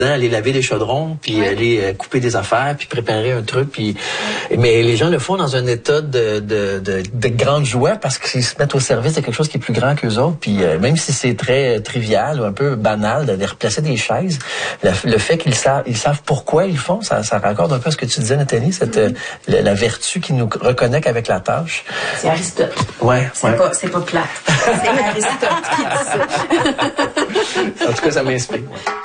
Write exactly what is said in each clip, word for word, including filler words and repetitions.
aller laver les chaudrons, puis oui. aller euh, couper des affaires, puis préparer un truc. Puis mais les gens le font dans un état de, de, de, de grande joie parce qu'ils se mettent au service de quelque chose qui est plus grand qu'eux autres. Puis euh, même si c'est très euh, trivial ou un peu banal de, de replacer des chaises, le, le fait qu'ils savent, ils savent pourquoi ils font, ça, ça raccorde un peu à ce que tu disais, Nathalie, cette mm-hmm. euh, la, la vertu qui nous reconnecte avec la tâche. C'est Aristote. Ouais. C'est ouais. pas, c'est pas plate. C'est Aristote qui dit ça. En tout cas, ça m'inspire.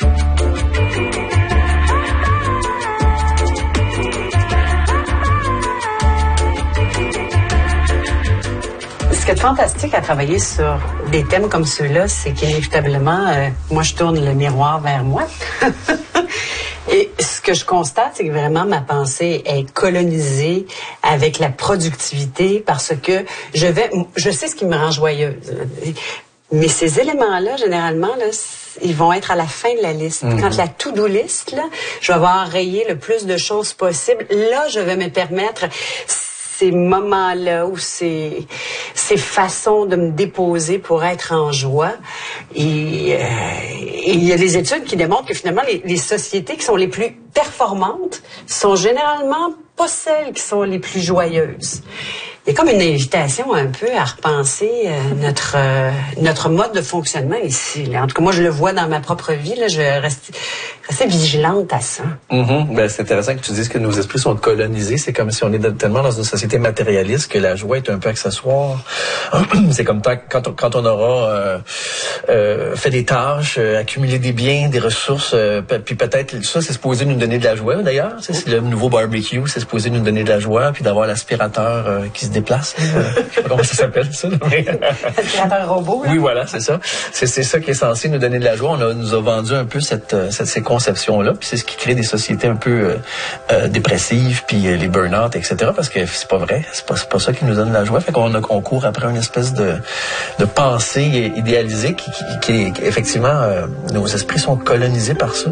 Ce qui est fantastique à travailler sur des thèmes comme ceux-là, c'est qu'inévitablement, euh, moi, je tourne le miroir vers moi. Et ce que je constate, c'est que vraiment ma pensée est colonisée avec la productivité parce que je vais, je sais ce qui me rend joyeuse. Mais ces éléments-là, généralement, là, ils vont être à la fin de la liste. Mm-hmm. Quand la to-do list, là, je vais avoir rayé le plus de choses possible. Là, je vais me permettre ces moments-là ou ces, ces façons de me déposer pour être en joie. Et, euh, et il y a des études qui démontrent que finalement, les, les sociétés qui sont les plus performantes sont généralement pas celles qui sont les plus joyeuses. Il y a comme une invitation un peu à repenser euh, notre euh, notre mode de fonctionnement ici. Là. En tout cas, moi, je le vois dans ma propre vie. Là, je vais rester, rester vigilante à ça. Mm-hmm. Ben, c'est intéressant que tu dises que nos esprits sont colonisés. C'est comme si on est tellement dans une société matérialiste que la joie est un peu accessoire. C'est comme quand on, quand on aura euh, euh, fait des tâches, euh, accumulé des biens, des ressources, euh, puis peut-être ça, c'est supposé nous donner de la joie d'ailleurs. C'est, c'est le nouveau barbecue, c'est supposé nous donner de la joie, puis d'avoir l'aspirateur euh, qui se déplace. Euh, je sais pas comment ça s'appelle, ça. L'aspirateur robot, là. Oui, voilà, c'est ça. C'est, c'est ça qui est censé nous donner de la joie. On a, nous a vendu un peu cette, cette, ces conceptions-là, puis c'est ce qui crée des sociétés un peu euh, euh, dépressives, puis euh, les burn-out, et cetera. Parce que c'est pas vrai, c'est pas, c'est pas ça qui nous donne de la joie. Fait qu'on a, on court après une espèce de, de pensée idéalisée qui, qui, qui est effectivement, euh, nos esprits sont colonisés par ça.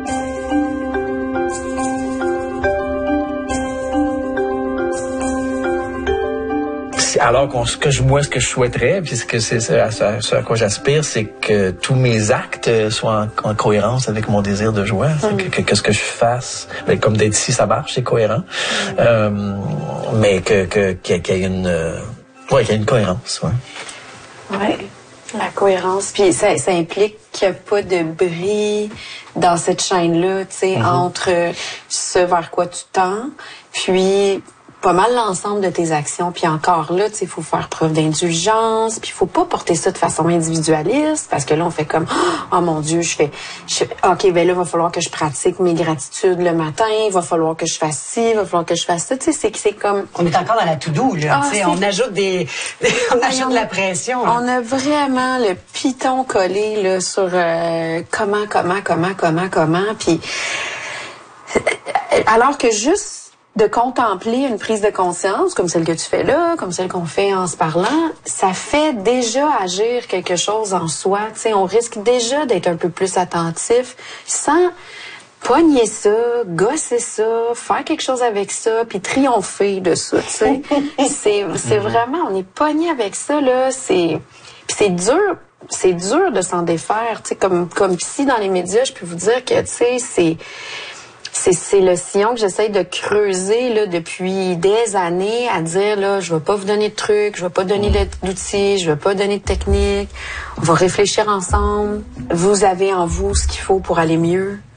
Alors qu'on, ce que je, moi, ce que je souhaiterais, puis ce que c'est, c'est à, ce, ce à quoi j'aspire, c'est que tous mes actes soient en, en cohérence avec mon désir de joie. Mm. Que, que, que ce que je fasse, ben, comme d'être ici, ça marche, c'est cohérent. Mm. Euh, mais que, que, qu'il y ait une, euh, ouais, qu'il y ait une cohérence, ouais. Ouais. La cohérence. Puis ça, ça implique qu'il n'y a pas de bris dans cette chaîne-là, tu sais, mm-hmm. entre ce vers quoi tu tends, puis pas mal l'ensemble de tes actions. Puis encore là, tu sais, il faut faire preuve d'indulgence, puis il faut pas porter ça de façon individualiste, parce que là, on fait comme, oh mon Dieu, je fais, je, OK, ben là, il va falloir que je pratique mes gratitudes le matin, il va falloir que je fasse ci, il va falloir que je fasse ça, tu sais, c'est que c'est comme... On est encore dans la to-do, là, ah, tu sais, on ajoute des... on ajoute de la pression. Là. On a vraiment le piton collé, là, sur euh, comment, comment, comment, comment, comment, puis... Alors que juste de contempler une prise de conscience, comme celle que tu fais là, comme celle qu'on fait en se parlant, ça fait déjà agir quelque chose en soi. Tu sais, on risque déjà d'être un peu plus attentif sans pogner ça, gosser ça, faire quelque chose avec ça, puis triompher de ça, tu sais. c'est, c'est vraiment, on est pogné avec ça, là, c'est... Puis c'est dur, c'est dur de s'en défaire, tu sais, comme, comme psy dans les médias, je peux vous dire que, tu sais, c'est... C'est, c'est le sillon que j'essaye de creuser là, depuis des années, à dire, là, je ne vais pas vous donner de trucs, je ne vais pas donner d'outils, je ne vais pas donner de techniques. On va réfléchir ensemble. Vous avez en vous ce qu'il faut pour aller mieux.